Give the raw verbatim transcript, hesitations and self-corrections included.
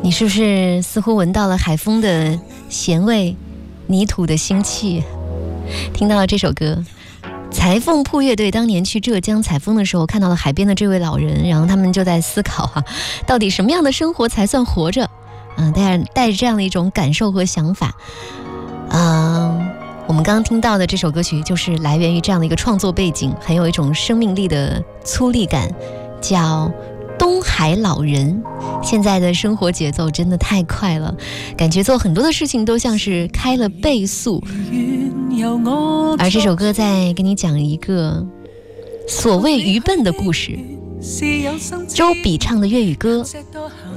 你是不是似乎闻到了海风的咸味，泥土的腥气？听到了这首歌，裁缝铺乐队当年去浙江采风的时候，看到了海边的这位老人，然后他们就在思考啊，到底什么样的生活才算活着？嗯，带带着这样的一种感受和想法，嗯，我们刚刚听到的这首歌曲就是来源于这样的一个创作背景，很有一种生命力的粗粝感，叫东海老人。现在的生活节奏真的太快了，感觉做很多的事情都像是开了倍速。而这首歌在跟你讲一个所谓愚笨的故事。周笔唱的粤语歌